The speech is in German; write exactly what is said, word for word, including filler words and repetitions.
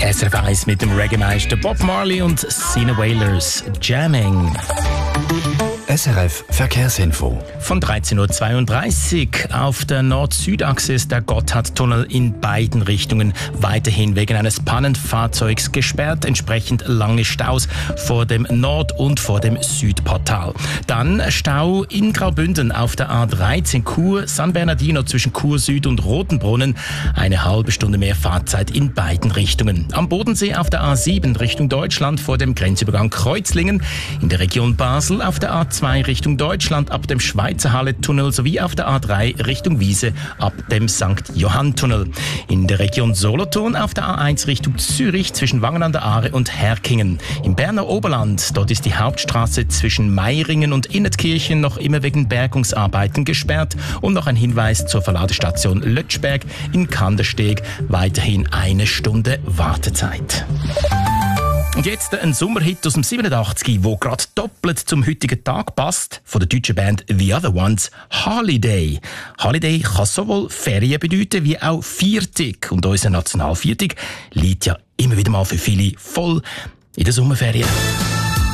S R F eins mit dem Reggae-Meister Bob Marley und Sina Wailers Jamming. S R F Verkehrsinfo. Von dreizehn Uhr zweiunddreißig auf der Nord-Süd-Achse ist der Gotthardtunnel in beiden Richtungen weiterhin wegen eines Pannenfahrzeugs gesperrt. Entsprechend lange Staus vor dem Nord- und vor dem Südportal. Dann Stau in Graubünden auf der A dreizehn Chur, San Bernardino zwischen Chur Süd und Rotenbrunnen. Eine halbe Stunde mehr Fahrzeit in beiden Richtungen. Am Bodensee auf der A sieben Richtung Deutschland vor dem Grenzübergang Kreuzlingen. In der Region Basel auf der A zwei Richtung Deutschland ab dem Schweizer Halle-Tunnel sowie auf der A drei Richtung Wiese ab dem Sankt Johann-Tunnel. In der Region Solothurn auf der A eins Richtung Zürich zwischen Wangen an der Aare und Herkingen. Im Berner Oberland, dort ist die Hauptstraße zwischen Meiringen und Innetkirchen noch immer wegen Bergungsarbeiten gesperrt. Und noch ein Hinweis zur Verladestation Lötschberg in Kandersteg. Weiterhin eine Stunde Wartezeit. Und jetzt ein Sommerhit aus dem siebenundachtzig, wo gerade doppelt zum heutigen Tag passt, von der deutschen Band The Other Ones, Holiday. Holiday kann sowohl Ferien bedeuten wie auch Viertig. Und unser Nationalviertig liegt ja immer wieder mal für viele voll in der Sommerferien.